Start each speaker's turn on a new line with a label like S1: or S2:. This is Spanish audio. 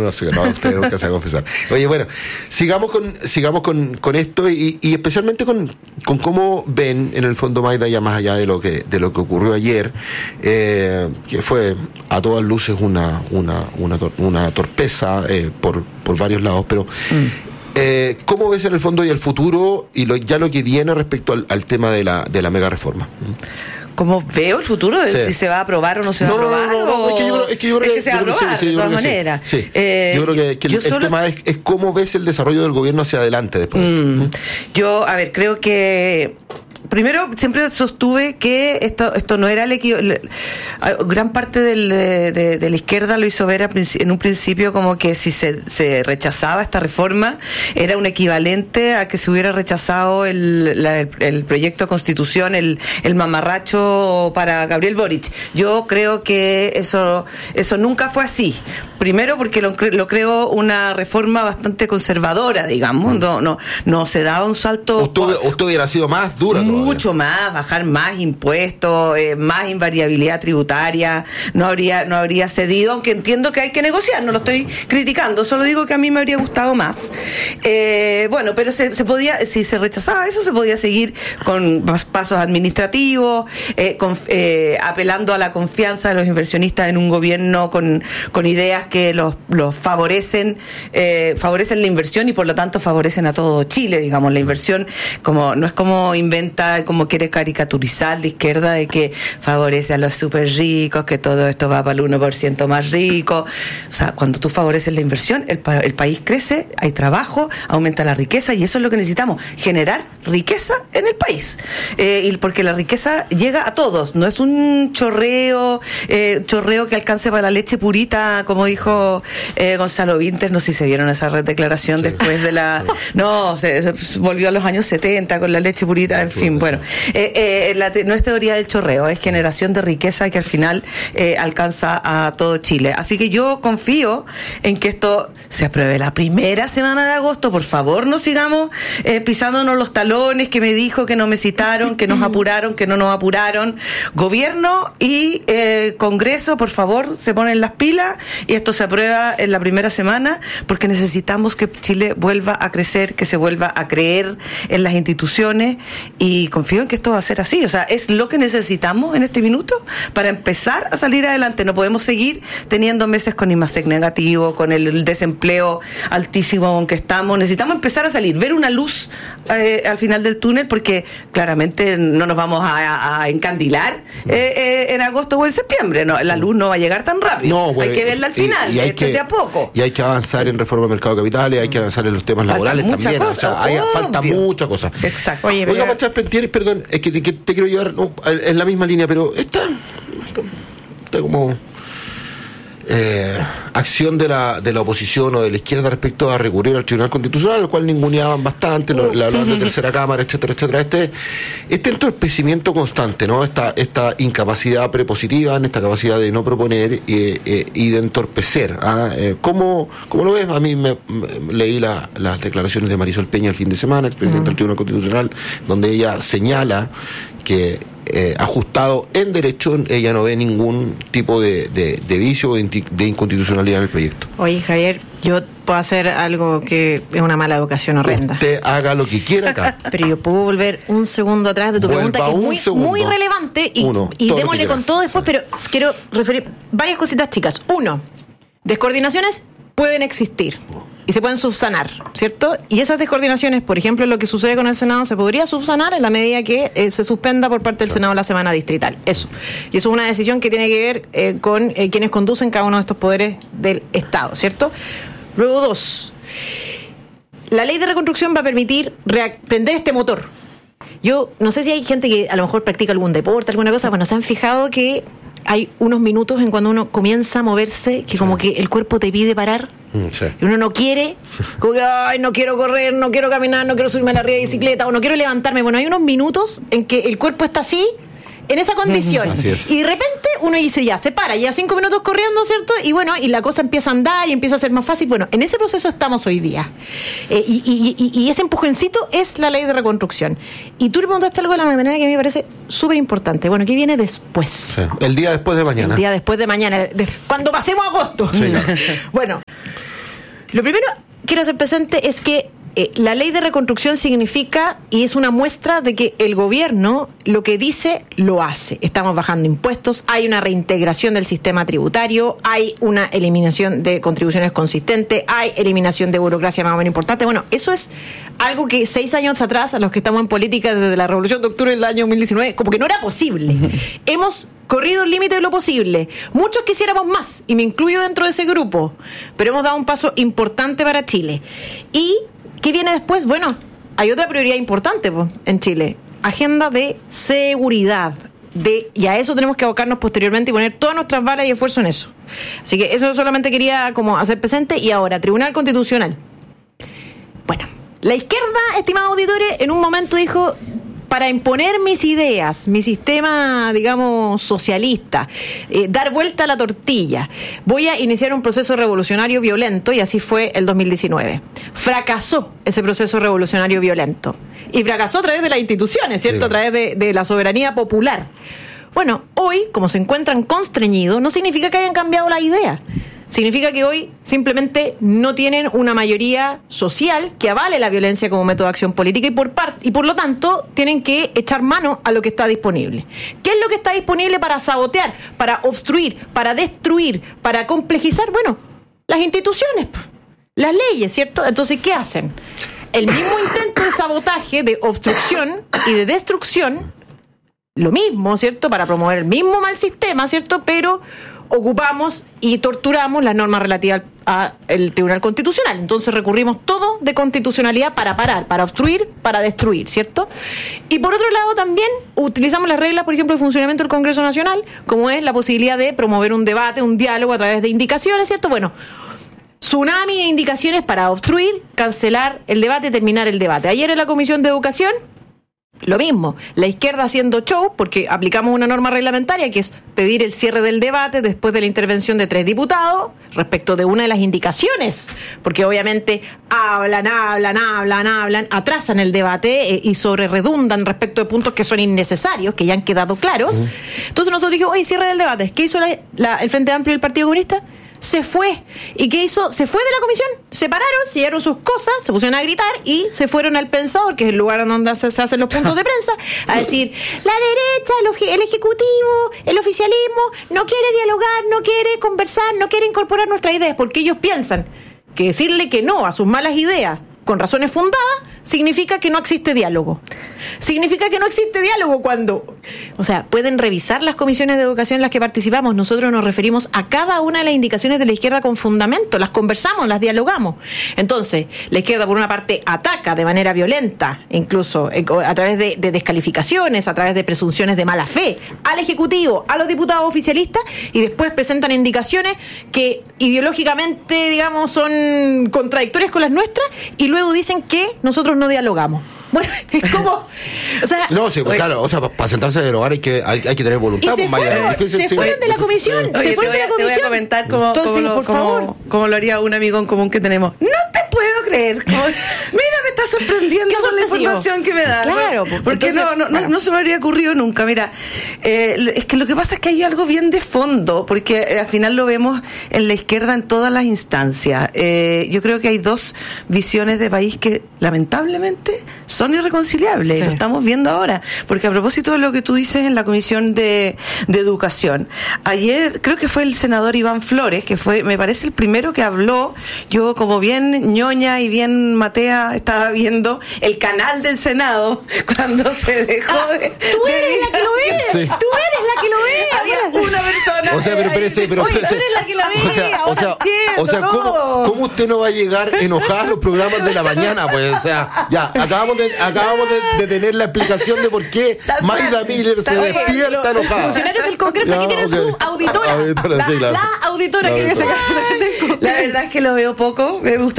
S1: no sé, no, usted nunca se va a confesar. Oye, bueno, sigamos con esto y especialmente con cómo ven, en el fondo, Magda, ya más allá de lo que ocurrió ayer, que fue a todas luces una torpeza por varios lados, pero ¿cómo ves en el fondo y el futuro y lo que viene respecto al tema de la mega reforma?
S2: ¿Cómo veo el futuro? Sí. Si se va a aprobar o no se va a aprobar.
S1: No, es que yo creo que
S2: se va a aprobar, de todas maneras.
S1: Sí. Yo creo que el tema es cómo ves el desarrollo del gobierno hacia adelante después.
S2: Yo, creo que... Primero, siempre sostuve que esto no era gran parte de la izquierda lo hizo ver en un principio como que si se rechazaba esta reforma era un equivalente a que se hubiera rechazado el proyecto de constitución, el mamarracho para Gabriel Boric. Yo creo que eso nunca fue así. Primero porque lo creo una reforma bastante conservadora, digamos. No se daba un salto.
S1: Usted hubiera sido más dura.
S2: Mucho más, bajar más impuestos, más invariabilidad tributaria, no habría cedido, aunque entiendo que hay que negociar, no lo estoy criticando, solo digo que a mí me habría gustado más. Pero se podía, si se rechazaba eso, se podía seguir con pasos administrativos, apelando a la confianza de los inversionistas en un gobierno con ideas que los favorecen la inversión y por lo tanto favorecen a todo Chile, digamos. La inversión no es como inventa, como quiere caricaturizar la izquierda, de que favorece a los súper ricos, que todo esto va para el 1% más rico. O sea, cuando tú favoreces la inversión, el país crece, hay trabajo, aumenta la riqueza, y eso es lo que necesitamos, generar riqueza en el país. Y porque la riqueza llega a todos, no es un chorreo que alcance para la leche purita, como dijo Gonzalo Vintes. No sé si se vieron esa declaración después de la... No, se volvió a los años 70 con la leche purita, en fin, bueno. No es teoría del chorreo, es generación de riqueza que al final alcanza a todo Chile. Así que yo confío en que esto se apruebe la primera semana de agosto. Por favor, no sigamos pisándonos los talones, que me dijo, que no me citaron, que nos apuraron, que no nos apuraron. Gobierno y Congreso, por favor, se ponen las pilas y esto se aprueba en la primera semana, porque necesitamos que Chile vuelva a crecer, que se vuelva a creer en las instituciones, y confío en que esto va a ser así. O sea, es lo que necesitamos en este minuto para empezar a salir adelante. No podemos seguir teniendo meses con IMASEC negativo, con el desempleo altísimo con que estamos. Necesitamos empezar a salir, ver una luz al final del túnel, porque claramente no nos vamos a encandilar en agosto o en septiembre. No, la luz no va a llegar tan rápido. No, bueno, hay que verla al final, de a poco.
S1: Y hay que avanzar en reforma del mercado de capitales, hay que avanzar en los temas laborales también. Falta mucha cosa.
S2: Exacto.
S1: Oiga, Pachá, perdón, es que te quiero llevar en la misma línea, pero esta como acción de la oposición o de la izquierda respecto a recurrir al Tribunal Constitucional, al cual ninguneaban bastante, la hablaban de tercera cámara, etcétera. Este entorpecimiento constante, ¿no? Esta incapacidad prepositiva, esta capacidad de no proponer y de entorpecer. ¿Cómo lo ves? A mí leí las declaraciones de Marisol Peña el fin de semana, expresidenta del Tribunal Constitucional, donde ella señala que ajustado en derecho, ella no ve ningún tipo de vicio o de inconstitucionalidad en el proyecto.
S3: Oye, Javier, yo puedo hacer algo que es una mala educación horrenda.
S1: Usted haga lo que quiera acá.
S3: Pero yo puedo volver un segundo atrás de tu pregunta, que es muy relevante, y démosle con todo después, pero quiero referir varias cositas chicas. Uno, descoordinaciones pueden existir y se pueden subsanar, ¿cierto? Y esas descoordinaciones, por ejemplo, lo que sucede con el Senado, se podría subsanar en la medida que se suspenda por parte del Senado la semana distrital. Eso. Y eso es una decisión que tiene que ver con quienes conducen cada uno de estos poderes del Estado, ¿cierto? Luego, dos, la ley de reconstrucción va a permitir prender este motor. Yo no sé si hay gente que a lo mejor practica algún deporte, alguna cosa. Bueno, se han fijado que hay unos minutos en cuando uno comienza a moverse que como que el cuerpo te pide parar. Sí. Y uno no quiere, como que, no quiero correr, no quiero caminar, no quiero subirme a la rueda de bicicleta, o no quiero levantarme. Bueno, hay unos minutos en que el cuerpo está así, en esa condición. Y de repente uno dice, ya, se para, ya 5 minutos corriendo, ¿cierto? Y bueno, y la cosa empieza a andar y empieza a ser más fácil. Bueno, en ese proceso estamos hoy día. Y ese empujoncito es la ley de reconstrucción. Y tú le preguntaste algo de la manera que a mí me parece súper importante. Bueno, ¿qué viene después?
S1: Sí. El día después de mañana.
S3: El día después de mañana, cuando pasemos a agosto. Sí, claro. Bueno, Lo primero que quiero hacer presente es que la ley de reconstrucción significa y es una muestra de que el gobierno lo que dice lo hace. Estamos bajando impuestos, hay una reintegración del sistema tributario, hay una eliminación de contribuciones consistentes, hay eliminación de burocracia más o menos importante. Bueno, eso es algo que 6 años atrás, a los que estamos en política desde la Revolución de Octubre del año 2019, como que no era posible. Hemos corrido el límite de lo posible. Muchos quisiéramos más, y me incluyo dentro de ese grupo, pero hemos dado un paso importante para Chile. Y ¿qué viene después? Bueno, hay otra prioridad importante en Chile. Agenda de seguridad. Y a eso tenemos que abocarnos posteriormente y poner todas nuestras balas y esfuerzo en eso. Así que eso solamente quería como hacer presente. Y ahora, Tribunal Constitucional. Bueno, la izquierda, estimados auditores, en un momento dijo: para imponer mis ideas, mi sistema, digamos, socialista, dar vuelta a la tortilla, voy a iniciar un proceso revolucionario violento, y así fue el 2019. Fracasó ese proceso revolucionario violento. Y fracasó a través de las instituciones, ¿cierto? Sí. A través de la soberanía popular. Bueno, hoy, como se encuentran constreñidos, no significa que hayan cambiado la idea. Significa que hoy simplemente no tienen una mayoría social que avale la violencia como método de acción política y por lo tanto tienen que echar mano a lo que está disponible. ¿Qué es lo que está disponible para sabotear, para obstruir, para destruir, para complejizar? Bueno, las instituciones, las leyes, ¿cierto? Entonces, ¿qué hacen? El mismo intento de sabotaje, de obstrucción y de destrucción, lo mismo, ¿cierto? Para promover el mismo mal sistema, ¿cierto? Pero ocupamos y torturamos las normas relativas al Tribunal Constitucional. Entonces recurrimos todo de constitucionalidad para parar, para obstruir, para destruir, ¿cierto? Y por otro lado también utilizamos las reglas, por ejemplo, de funcionamiento del Congreso Nacional, como es la posibilidad de promover un debate, un diálogo a través de indicaciones, ¿cierto? Bueno, tsunami de indicaciones para obstruir, cancelar el debate, terminar el debate. Ayer en la Comisión de Educación, lo mismo, la izquierda haciendo show, porque aplicamos una norma reglamentaria que es pedir el cierre del debate después de la intervención de 3 diputados respecto de una de las indicaciones, porque obviamente hablan, atrasan el debate y redundan respecto de puntos que son innecesarios, que ya han quedado claros. Entonces nosotros dijimos, oye, cierre del debate. ¿Qué hizo el Frente Amplio y el Partido Comunista? Se fue. ¿Y qué hizo? Se fue de la comisión, se pararon, se llevaron sus cosas, se pusieron a gritar y se fueron al Pensador, que es el lugar donde se hacen los puntos de prensa, a decir: la derecha, el ejecutivo, el oficialismo no quiere dialogar, no quiere conversar, no quiere incorporar nuestras ideas, porque ellos piensan que decirle que no a sus malas ideas con razones fundadas significa que no existe diálogo. Significa que no existe diálogo cuando... O sea, pueden revisar las comisiones de educación en las que participamos. Nosotros nos referimos a cada una de las indicaciones de la izquierda con fundamento. Las conversamos, las dialogamos. Entonces, la izquierda por una parte ataca de manera violenta, incluso a través de descalificaciones, a través de presunciones de mala fe, al Ejecutivo, a los diputados oficialistas, y después presentan indicaciones que ideológicamente, digamos, son contradictorias con las nuestras, y luego dicen que nosotros no dialogamos. Bueno, es como... O sea,
S1: no, sí, pues, claro, o sea, para sentarse a dialogar hay que tener voluntad.
S3: Se fueron de la comisión.
S2: Oye, te voy a comentar cómo lo haría un amigo en común que tenemos. No te puedo creer. Mira, me está sorprendiendo con la información que me da.
S3: Claro,
S2: porque no se me habría ocurrido nunca. Mira, es que lo que pasa es que hay algo bien de fondo, porque al final lo vemos en la izquierda en todas las instancias. Yo creo que hay 2 visiones de país que lamentablemente son irreconciliables. Sí. Lo estamos viendo ahora. Porque a propósito de lo que tú dices en la Comisión de Educación, ayer creo que fue el senador Iván Flores, que fue, me parece, el primero que habló. Yo, como bien ñoña y bien matea, estaba viendo el canal del Senado cuando se dejó de...
S3: Tú eres la que lo ves. Sí. Tú eres la que lo ves.
S2: Había una persona...
S1: O sea, pero
S3: oye, tú eres la que la ve.
S1: O sea, ¿cómo usted no va a llegar enojada a los programas de la mañana? Pues, o sea, ya, acabamos de tener la explicación de por qué Mayda Miller se despierta enojada.
S3: Los funcionarios del Congreso aquí tienen su auditora. La auditora que me saca.
S2: La verdad es que lo veo poco. Me gusta